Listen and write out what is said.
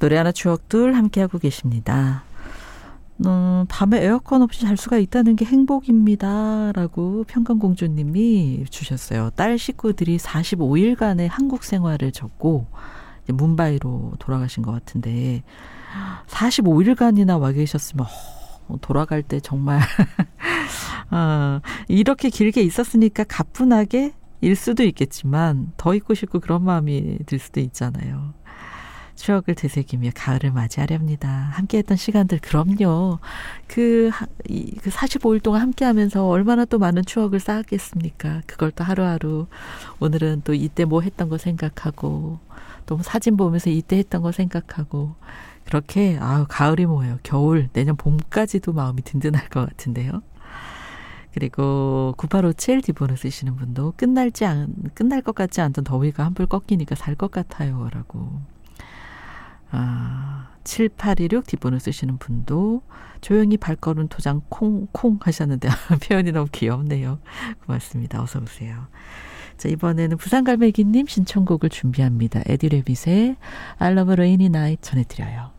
노래 하나 추억들 함께하고 계십니다. 밤에 에어컨 없이 잘 수가 있다는 게 행복입니다. 라고 평강공주님이 주셨어요. 딸 식구들이 45일간의 한국 생활을 접고 이제 뭄바이로 돌아가신 것 같은데 45일간이나 와 계셨으면 돌아갈 때 정말 이렇게 길게 있었으니까 가뿐하게 일 수도 있겠지만 더 있고 싶고 그런 마음이 들 수도 있잖아요. 추억을 되새기며 가을을 맞이하렵니다. 함께했던 시간들 그럼요. 그 45일 동안 함께하면서 얼마나 또 많은 추억을 쌓았겠습니까. 그걸 또 하루하루 오늘은 또 이때 뭐 했던 거 생각하고 또 사진 보면서 이때 했던 거 생각하고 그렇게 가을이 뭐예요. 겨울 내년 봄까지도 마음이 든든할 것 같은데요. 그리고 9857 디본을 쓰시는 분도 끝날 것 같지 않던 더위가 한풀 꺾이니까 살 것 같아요. 라고 7826 디본을 쓰시는 분도 조용히 발걸음 도장 콩콩 하셨는데 표현이 너무 귀엽네요. 고맙습니다. 어서 오세요. 자, 이번에는 부산갈매기님 신청곡을 준비합니다. 에디 레빗의 I Love a Rainy Night 전해드려요.